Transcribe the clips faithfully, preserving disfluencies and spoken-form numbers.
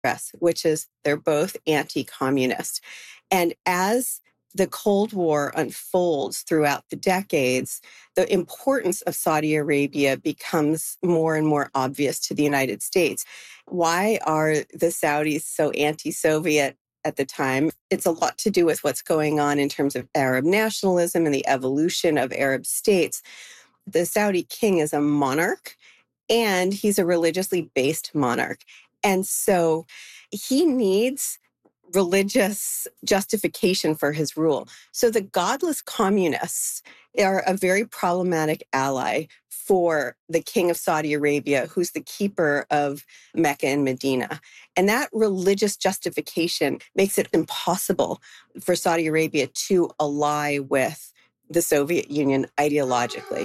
which is they're both anti-communist. And as the Cold War unfolds throughout the decades, the importance of Saudi Arabia becomes more and more obvious to the United States. Why are the Saudis so anti-Soviet at the time? It's a lot to do with what's going on in terms of Arab nationalism and the evolution of Arab states. The Saudi king is a monarch, and he's a religiously based monarch. And so he needs religious justification for his rule. So the godless communists are a very problematic ally for the king of Saudi Arabia, who's the keeper of Mecca and Medina. And that religious justification makes it impossible for Saudi Arabia to ally with the Soviet Union ideologically.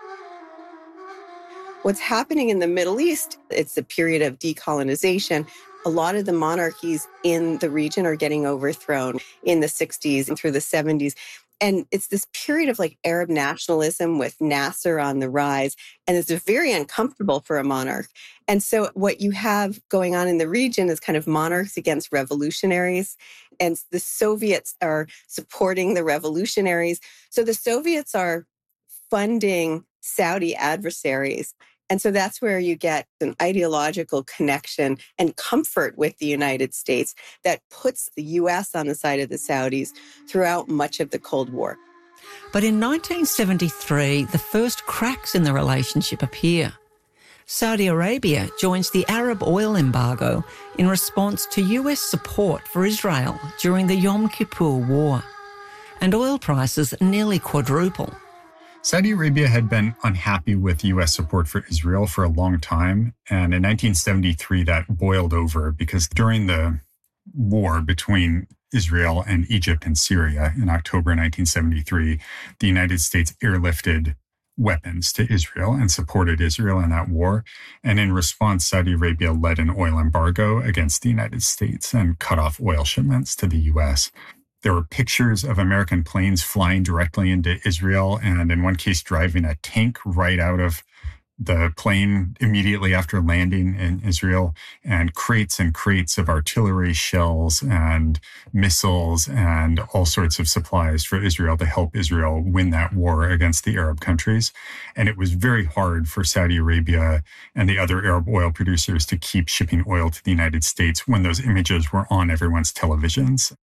What's happening in the Middle East, it's a period of decolonization. A lot of the monarchies in the region are getting overthrown in the sixties and through the seventies. And it's this period of like Arab nationalism with Nasser on the rise. And it's very uncomfortable for a monarch. And so what you have going on in the region is kind of monarchs against revolutionaries. And the Soviets are supporting the revolutionaries. So the Soviets are funding Saudi adversaries. And so that's where you get an ideological connection and comfort with the United States that puts the U S on the side of the Saudis throughout much of the Cold War. But in nineteen seventy-three, the first cracks in the relationship appear. Saudi Arabia joins the Arab oil embargo in response to U S support for Israel during the Yom Kippur War. And oil prices nearly quadruple. Saudi Arabia had been unhappy with U S support for Israel for a long time. And in nineteen seventy-three, that boiled over because during the war between Israel and Egypt and Syria in October nineteen seventy-three, the United States airlifted weapons to Israel and supported Israel in that war. And in response, Saudi Arabia led an oil embargo against the United States and cut off oil shipments to the U S. There were pictures of American planes flying directly into Israel, and in one case, driving a tank right out of the plane immediately after landing in Israel, and crates and crates of artillery shells and missiles and all sorts of supplies for Israel to help Israel win that war against the Arab countries. And it was very hard for Saudi Arabia and the other Arab oil producers to keep shipping oil to the United States when those images were on everyone's televisions.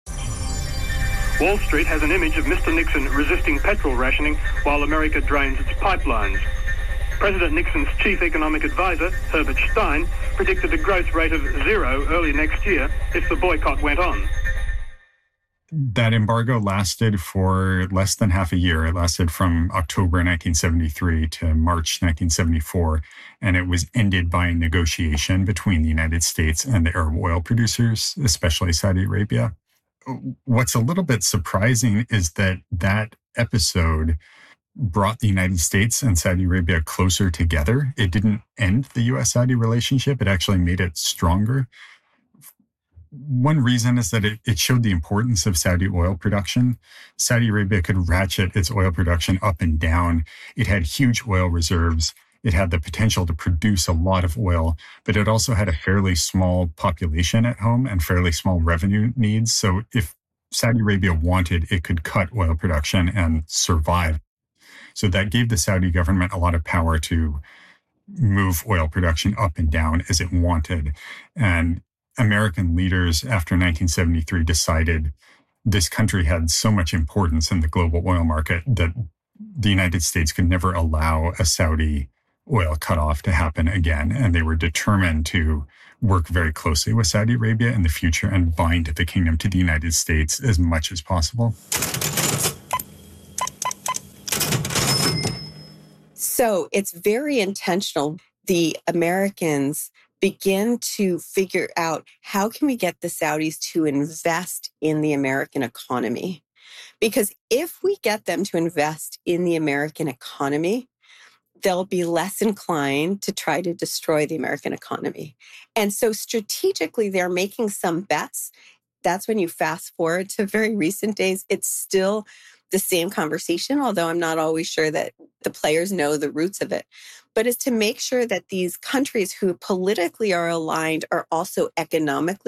Wall Street has an image of Mister Nixon resisting petrol rationing while America drains its pipelines. President Nixon's chief economic advisor, Herbert Stein, predicted a growth rate of zero early next year if the boycott went on. That embargo lasted for less than half a year. It lasted from October nineteen seventy-three to March nineteen seventy-four, and it was ended by a negotiation between the United States and the Arab oil producers, especially Saudi Arabia. What's a little bit surprising is that that episode brought the United States and Saudi Arabia closer together. It didn't end the U S Saudi relationship. It actually made it stronger. One reason is that it, it showed the importance of Saudi oil production. Saudi Arabia could ratchet its oil production up and down. It had huge oil reserves. It had the potential to produce a lot of oil, but it also had a fairly small population at home and fairly small revenue needs. So if Saudi Arabia wanted, it could cut oil production and survive. So that gave the Saudi government a lot of power to move oil production up and down as it wanted. And American leaders after nineteen seventy-three decided this country had so much importance in the global oil market that the United States could never allow a Saudi oil cutoff to happen again. And they were determined to work very closely with Saudi Arabia in the future and bind the kingdom to the United States as much as possible. So it's very intentional. The Americans begin to figure out, how can we get the Saudis to invest in the American economy? Because if we get them to invest in the American economy, they'll be less inclined to try to destroy the American economy. And so strategically, they're making some bets. That's when you fast forward to very recent days. It's still the same conversation, although I'm not always sure that the players know the roots of it. but is to make sure that these countries who politically are aligned are also economically